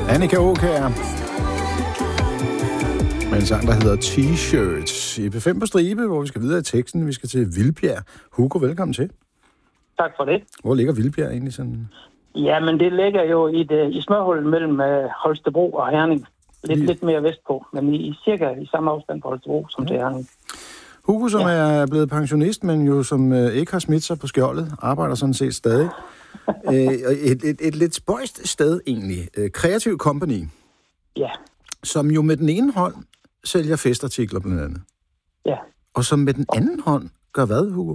Annika Aakjær. Med en sang, der hedder T-shirts. I P5 på stribe, hvor vi skal videre i teksten. Vi skal til Vildbjerg. Hugo, velkommen til. Tak for det. Hvor ligger Vildbjerg egentlig sådan? Ja, men det ligger jo i smørhullet mellem Holstebro og Herning. Lidt mere vestpå, men cirka i samme afstand på Holstebro som til Herning. Hugo, som er blevet pensionist, men jo som ikke har smidt sig på skjoldet, arbejder sådan set stadig. Et lidt spøjst sted egentlig. Creative Company. Ja. Som jo med den ene hånd sælger festartikler blandt andet. Ja. Og som med den anden hånd gør hvad, Hugo?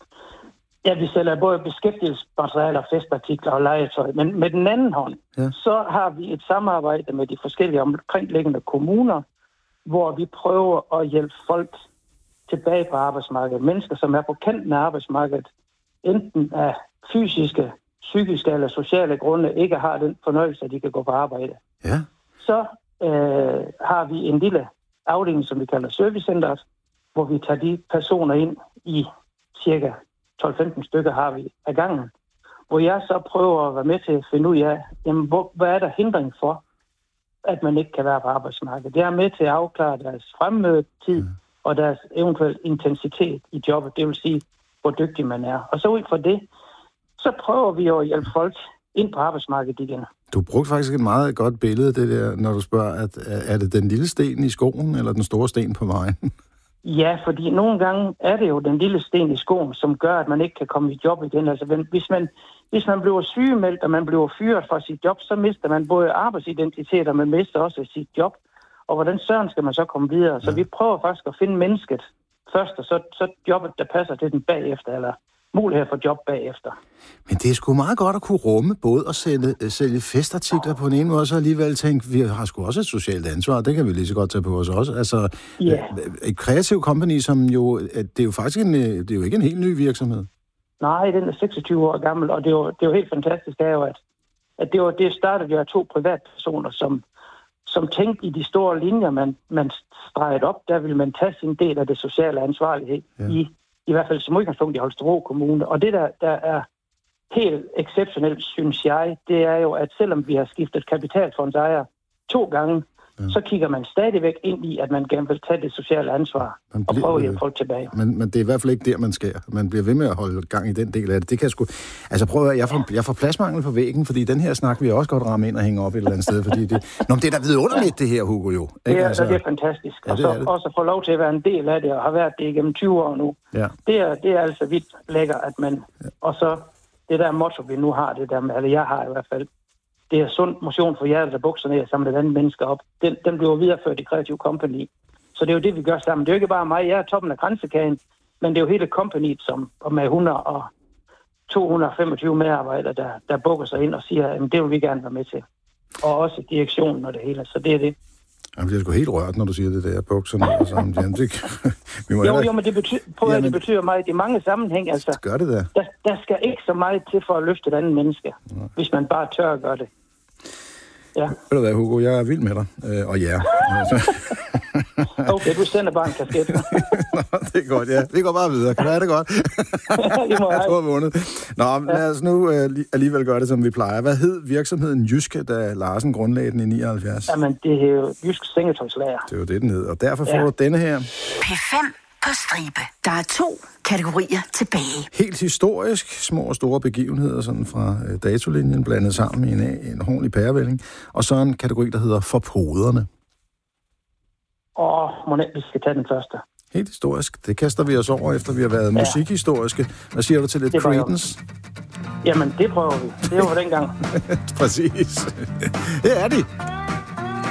Ja, vi sælger både beskæftigelsesmaterialer, festartikler og legetøj. Men med den anden hånd, så har vi et samarbejde med de forskellige omkringliggende kommuner, hvor vi prøver at hjælpe folk tilbage på arbejdsmarkedet. Mennesker, som er på kanten af arbejdsmarkedet, enten af fysiske, psykiske eller sociale grunde, ikke har den fornøjelse, at de kan gå på arbejde. Ja. Så har vi en lille afdeling, som vi kalder servicecenteret, hvor vi tager de personer ind i cirka 12-15 stykker har vi af gangen, hvor jeg så prøver at være med til at finde ud af, jamen, hvad er der hindring for, at man ikke kan være på arbejdsmarkedet. Jeg er med til at afklare deres fremmødetid og deres eventuelle intensitet i jobbet, det vil sige, hvor dygtig man er. Og så ud fra det, så prøver vi at hjælpe folk ind på arbejdsmarkedet igen. Du brugte faktisk et meget godt billede, det der, når du spørger, at er det den lille sten i skoen, eller den store sten på vejen? Ja, fordi nogle gange er det jo den lille sten i skoen, som gør, at man ikke kan komme i job igen. Altså, hvis man bliver sygemeldt, og man bliver fyret fra sit job, så mister man både arbejdsidentitet, og man mister også sit job. Og hvordan søren skal man så komme videre? Så vi prøver faktisk at finde mennesket først, og så jobbet, der passer til den bagefter, eller mulighed for job bagefter. Men det er sgu meget godt at kunne rumme både at sælge festartikler på en ene måde, og så alligevel tænke, vi har sgu også et socialt ansvar, det kan vi lige så godt tage på os også. Altså, et Creative Company, som jo, det er jo faktisk det er jo ikke en helt ny virksomhed. Nej, den er 26 år gammel, og det er jo helt fantastisk, det er jo, at det startede jo af 2 privatpersoner, som tænkte i de store linjer, man stregede op, der ville man tage sin del af det sociale ansvarlighed i hvert fald som udgangspunkt i Holstebro Kommune. Og det, der er helt exceptionelt, synes jeg, det er jo, at selvom vi har skiftet kapitalfondsejer 2 gange, så kigger man stadigvæk ind i, at man gerne vil tage det sociale ansvar og prøve at hjælpe folk tilbage. Men det er i hvert fald ikke der, man skærer. Man bliver ved med at holde gang i den del af det. Det kan sgu... Altså prøv at jeg får pladsmangel på væggen, fordi den her snak vil jeg også godt ramme ind og hænge op et eller andet sted, fordi det... Nå, men det er da vidunderligt, det her, Hugo, jo. Det er fantastisk. Ja, det og så også få lov til at være en del af det, og har været det igennem 20 år nu. Ja. Det er altså vildt lækker, at man... Ja. Og så det der motto, vi nu har, det der med, eller jeg har i hvert fald, det er sund motion for hjertet, der bukser ned og samler et andet mennesker op. Den bliver videreført i Creative Company. Så det er jo det, vi gør sammen. Det er jo ikke bare mig, jeg er toppen af kransekagen, men det er jo hele companyet, som med 100 og 225 medarbejdere, der bukker sig ind og siger, at det vil vi gerne være med til. Og også direktionen og det hele, så det er det. Jamen, det er sgu helt rørt, når du siger det der, bukserne og sådan. Jo, men det betyder meget i mange sammenhæng. Altså, gør det da. Der skal ikke så meget til for at løfte et andet menneske, hvis man bare tør at gøre det. Ja. Ved du hvad, Hugo, jeg er vild med dig. Og ja. Okay, du sender bare en kasket. Nå, det er godt, ja. Vi går bare videre. Kan det det godt? Jeg tror, jeg har vundet. Nå, lad os nu alligevel gøre det, som vi plejer. Hvad hed virksomheden Jyske, da Larsen grundlagde den i 79? Jamen, det er jo Jysk Sengetøjslager. Det er jo det, den hed. Og derfor får du denne her. P5 på stribe. Der er 2 kategorier tilbage. Helt historisk, små og store begivenheder sådan fra datolinjen blandet sammen i en ordentlig pærevælling. Og så en kategori, der hedder For poderne. Vi skal tage den første. Helt historisk. Det kaster vi os over, efter vi har været musikhistoriske. Hvad siger du til lidt Creedence? Jamen, det prøver vi. Det var dengang. Præcis. Det er de.